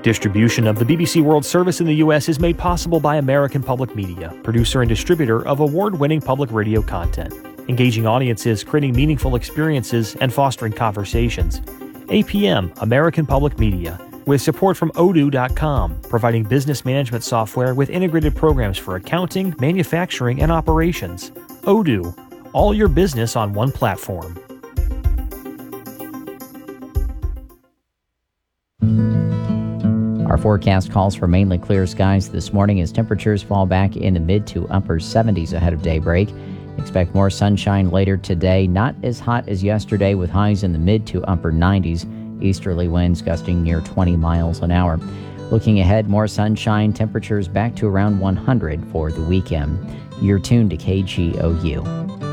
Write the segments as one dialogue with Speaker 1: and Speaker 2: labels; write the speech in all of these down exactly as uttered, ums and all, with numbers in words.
Speaker 1: Distribution of the B B C World Service in the U S is made possible by American Public Media, producer and distributor of award-winning public radio content, engaging audiences, creating meaningful experiences, and fostering conversations. A P M, American Public Media, with support from odoo dot com, providing business management software with integrated programs for accounting, manufacturing, and operations. Odoo, all your business on one platform.
Speaker 2: Our forecast calls for mainly clear skies this morning as temperatures fall back in the mid to upper seventies ahead of daybreak. Expect more sunshine later today, not as hot as yesterday with highs in the mid to upper nineties. Easterly winds gusting near twenty miles an hour. Looking ahead, more sunshine, temperatures back to around one hundred for the weekend. You're tuned to K G O U.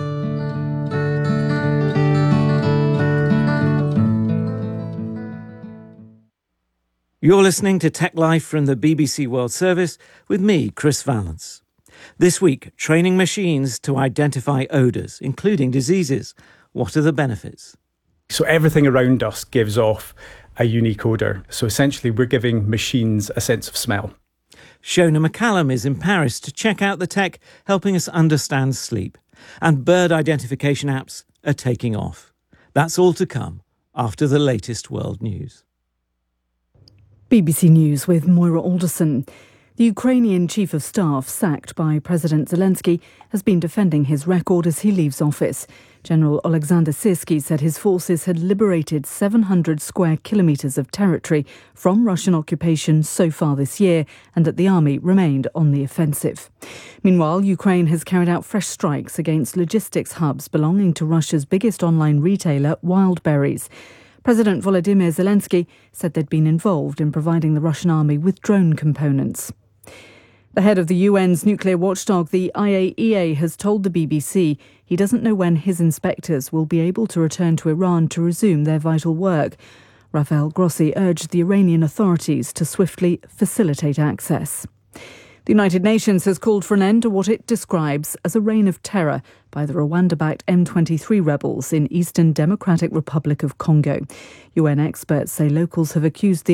Speaker 3: You're listening to Tech Life from the B B C World Service with me, Chris Valence. This week, training machines to identify odours, including diseases. What are the benefits?
Speaker 4: So everything around us gives off a unique odour. So essentially, we're giving machines a sense of smell.
Speaker 3: Shona McCallum is in Paris to check out the tech helping us understand sleep. And bird identification apps are taking off. That's all to come after the latest world news.
Speaker 5: B B C News with Moira Alderson. The Ukrainian chief of staff, sacked by President Zelensky, has been defending his record as he leaves office. General Alexander Syrskyi said his forces had liberated seven hundred square kilometres of territory from Russian occupation so far this year, and that the army remained on the offensive. Meanwhile, Ukraine has carried out fresh strikes against logistics hubs belonging to Russia's biggest online retailer, Wildberries. President Volodymyr Zelensky said they'd been involved in providing the Russian army with drone components. The head of the U N's nuclear watchdog, the I A E A, has told the B B C he doesn't know when his inspectors will be able to return to Iran to resume their vital work. Rafael Grossi urged the Iranian authorities to swiftly facilitate access. The United Nations has called for an end to what it describes as a reign of terror by the Rwanda-backed M twenty-three rebels in Eastern Democratic Republic of Congo. U N experts say locals have accused the